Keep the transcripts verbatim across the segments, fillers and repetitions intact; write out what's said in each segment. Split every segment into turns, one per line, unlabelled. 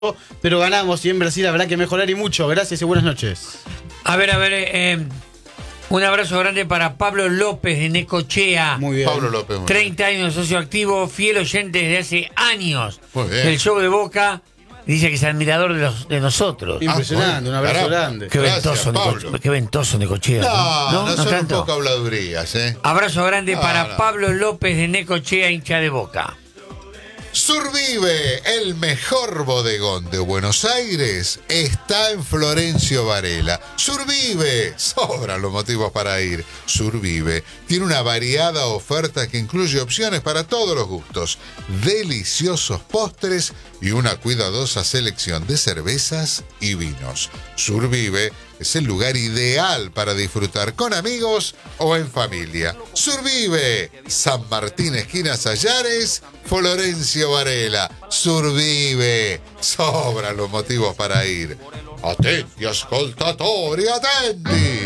pero ganamos y en Brasil habrá que mejorar y mucho. Gracias y buenas noches.
A ver, a ver, eh, un abrazo grande para Pablo López de Necochea.
Muy bien.
Pablo López. Muy
treinta años, socio activo, fiel oyente desde hace años
Muy bien.
del show de Boca. Dice que es admirador de, los, de nosotros.
Impresionante, un abrazo
Caramba.
grande.
Qué
Gracias,
ventoso,
Pablo.
Neco, qué ventoso Necochea.
No, no,
no, no
son un
tanto.
poco habladurías, ¿eh?
Abrazo grande
No,
para
no.
Pablo López de Necochea, hincha de Boca.
Survive, el mejor bodegón de Buenos Aires, está en Florencio Varela. Survive, sobran los motivos para ir. Survive tiene una variada oferta que incluye opciones para todos los gustos, deliciosos postres y una cuidadosa selección de cervezas y vinos. Survive es el lugar ideal para disfrutar con amigos o en familia. Survive, San Martín, esquina Sayares, Florencio Varela. Survive, sobran los motivos para ir. Attenti, ascoltatori, attenti.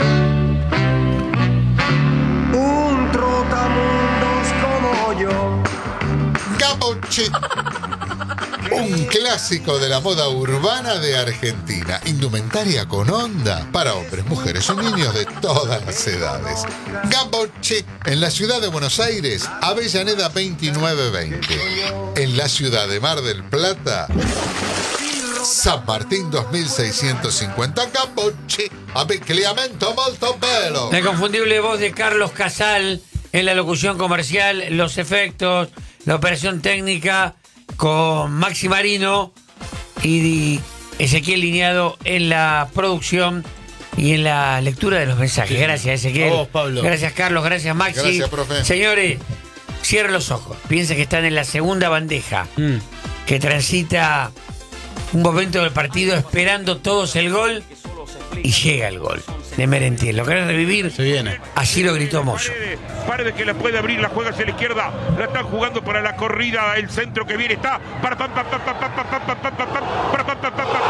Un trotamundos como yo.
Gabocci. Un clásico de la moda urbana de Argentina. Indumentaria con onda para hombres, mujeres y niños de todas las edades. Gabocci, en la ciudad de Buenos Aires, Avellaneda veintinueve veinte. En la ciudad de Mar del Plata, San Martín dos mil seiscientos cincuenta. Gabocci, abbigliamento molto bello.
La inconfundible voz de Carlos Casal en la locución comercial, los efectos, la operación técnica con Maxi Marino y Ezequiel Lineado en la producción y en la lectura de los mensajes. Gracias, Ezequiel.
A vos, Pablo.
Gracias, Carlos. Gracias, Maxi.
Gracias, profe.
Señores, cierren los ojos. Piensen que están en la segunda bandeja,
Mm.
que transita un momento del partido esperando todos el gol y llega el gol de Merentiel. ¿Lo querés revivir?
Se viene.
Así lo gritó Moyo.
Paredes que la puede abrir, la juega hacia la izquierda, la están jugando para la corrida, el centro que viene está para pam pam pam pam pam pam pam pam pam pam pam pam pam pam